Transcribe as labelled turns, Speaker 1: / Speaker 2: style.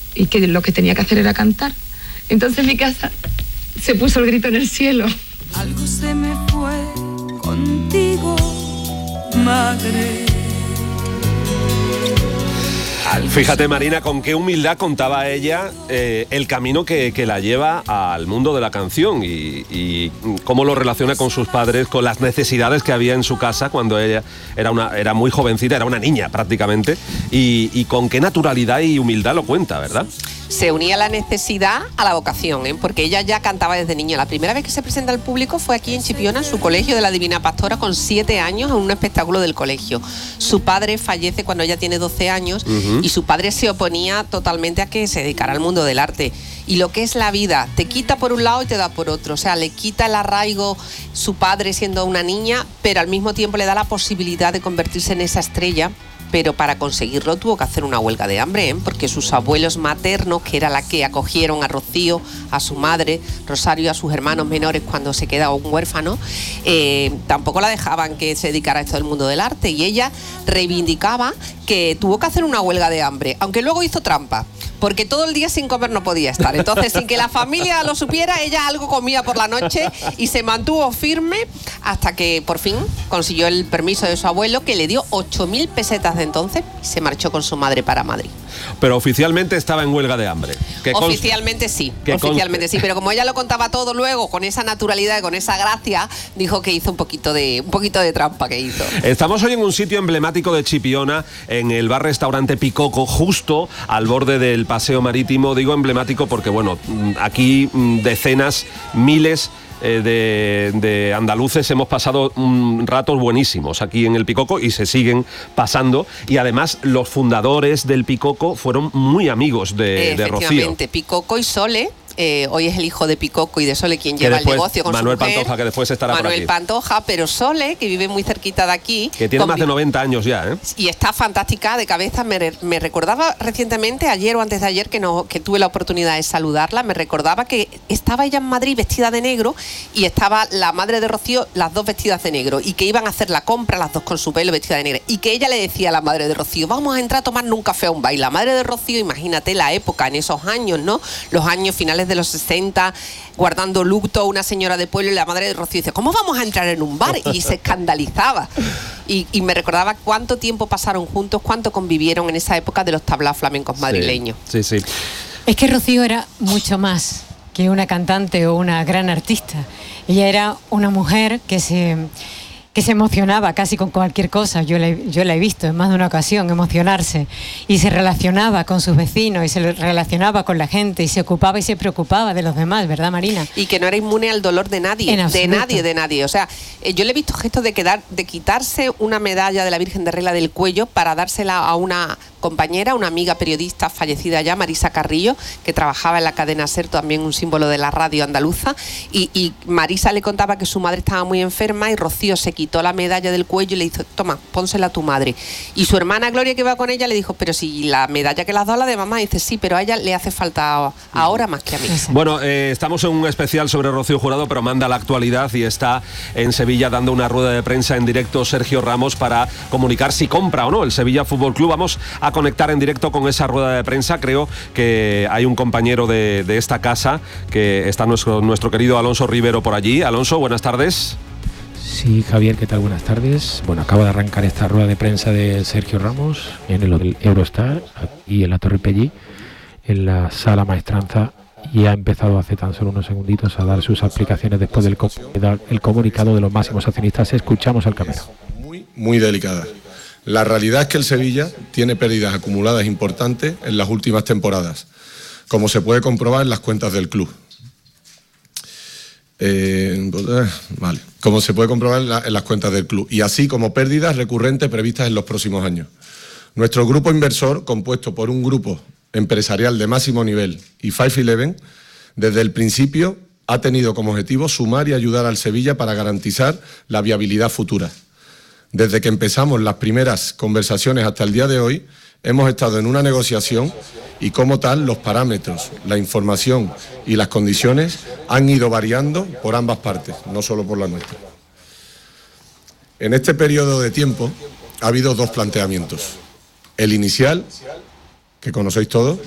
Speaker 1: y que lo que tenía que hacer era cantar. Entonces en mi casa se puso el grito en el cielo.
Speaker 2: Algo se me fue contigo, madre.
Speaker 3: Fíjate, Marina, con qué humildad contaba ella el camino que la lleva al mundo de la canción y cómo lo relaciona con sus padres, con las necesidades que había en su casa cuando ella era muy jovencita, era una niña prácticamente, y con qué naturalidad y humildad lo cuenta, ¿verdad?
Speaker 4: Se unía la necesidad a la vocación, porque ella ya cantaba desde niña. La primera vez que se presenta al público fue aquí en Chipiona, en su colegio de la Divina Pastora, con 7 años, en un espectáculo del colegio. Su padre fallece cuando ella tiene 12 años y su padre se oponía totalmente a que se dedicara al mundo del arte. Y lo que es la vida, te quita por un lado y te da por otro. O sea, le quita el arraigo su padre siendo una niña, pero al mismo tiempo le da la posibilidad de convertirse en esa estrella. Pero para conseguirlo tuvo que hacer una huelga de hambre, porque sus abuelos maternos, que era la que acogieron a Rocío, a su madre, Rosario y a sus hermanos menores cuando se queda un huérfano, tampoco la dejaban que se dedicara a esto del mundo del arte, y ella reivindicaba que tuvo que hacer una huelga de hambre, aunque luego hizo trampa, porque todo el día sin comer no podía estar. Entonces, sin que la familia lo supiera, ella algo comía por la noche y se mantuvo firme hasta que por fin consiguió el permiso de su abuelo, que le dio 8.000 pesetas de entonces, y se marchó con su madre para Madrid.
Speaker 3: Pero oficialmente estaba en huelga de hambre.
Speaker 4: Oficialmente sí, pero como ella lo contaba todo luego, con esa naturalidad y con esa gracia, dijo que hizo un poquito de trampa que hizo.
Speaker 3: Estamos hoy en un sitio emblemático de Chipiona, en el bar-restaurante Picoco, justo al borde del paseo marítimo. Digo emblemático porque, bueno, aquí decenas, miles de andaluces hemos pasado ratos buenísimos aquí en el Picoco y se siguen pasando, y además los fundadores del Picoco fueron muy amigos de Rocío.
Speaker 4: Efectivamente, Picoco y Sole. Hoy es el hijo de Picoco y de Sole quien lleva
Speaker 3: después,
Speaker 4: el negocio con
Speaker 3: Manuel
Speaker 4: su mujer,
Speaker 3: Pantoja, que después estará por aquí.
Speaker 4: Manuel Pantoja, pero Sole, que vive muy cerquita de aquí,
Speaker 3: que tiene más de 90 años ya, ¿eh?
Speaker 4: Y está fantástica de cabeza. Me recordaba recientemente, ayer o antes de ayer, que tuve la oportunidad de saludarla, me recordaba que estaba ella en Madrid vestida de negro y estaba la madre de Rocío, las dos vestidas de negro, y que iban a hacer la compra las dos con su pelo vestida de negro, y que ella le decía a la madre de Rocío: vamos a entrar a tomarnos un café a un bar. Y la madre de Rocío, imagínate la época en esos años, ¿no? Los años finales de los 60, guardando luto, una señora de pueblo, y la madre de Rocío dice: ¿cómo vamos a entrar en un bar? Y se escandalizaba. Y me recordaba cuánto tiempo pasaron juntos, cuánto convivieron en esa época de los tablaos flamencos madrileños.
Speaker 3: Sí, sí.
Speaker 5: Es que Rocío era mucho más que una cantante o una gran artista. Ella era una mujer que se emocionaba casi con cualquier cosa. Yo la he visto en más de una ocasión emocionarse, y se relacionaba con sus vecinos y se relacionaba con la gente y se ocupaba y se preocupaba de los demás, ¿verdad, Marina?
Speaker 4: Y que no era inmune al dolor de nadie, de nadie. O sea, yo le he visto gestos de quitarse una medalla de la Virgen de Regla del cuello para dársela a una compañera, una amiga periodista fallecida ya, Marisa Carrillo, que trabajaba en la cadena SER, también un símbolo de la radio andaluza, y Marisa le contaba que su madre estaba muy enferma, y Rocío se quitó la medalla del cuello y le dijo: toma, pónsela a tu madre. Y su hermana Gloria, que iba con ella, le dijo: pero si la medalla que le has dado la de mamá. Y dice: sí, pero a ella le hace falta ahora más que a mí.
Speaker 3: Bueno, estamos en un especial sobre Rocío Jurado, pero manda la actualidad, y está en Sevilla dando una rueda de prensa en directo Sergio Ramos para comunicar si compra o no el Sevilla Fútbol Club. Vamos a conectar en directo con esa rueda de prensa. Creo que hay un compañero de esta casa, que está nuestro querido Alonso Rivero por allí. Alonso, buenas tardes.
Speaker 6: Sí, Javier, ¿qué tal? Buenas tardes. Bueno, acabo de arrancar esta rueda de prensa de Sergio Ramos en el Hotel Eurostar, aquí en la Torre Pellí, en la Sala Maestranza, y ha empezado hace tan solo unos segunditos a dar sus explicaciones después de dar el comunicado de los máximos accionistas. Escuchamos al camero.
Speaker 7: Muy delicada. La realidad es que el Sevilla tiene pérdidas acumuladas importantes en las últimas temporadas, como se puede comprobar en las cuentas del club. Como se puede comprobar en las cuentas del club, y así como pérdidas recurrentes previstas en los próximos años. Nuestro grupo inversor, compuesto por un grupo empresarial de máximo nivel y 511, desde el principio ha tenido como objetivo sumar y ayudar al Sevilla para garantizar la viabilidad futura. Desde que empezamos las primeras conversaciones hasta el día de hoy, hemos estado en una negociación, y como tal los parámetros, la información y las condiciones han ido variando por ambas partes, no solo por la nuestra. En este periodo de tiempo ha habido dos planteamientos. El inicial, que conocéis todos,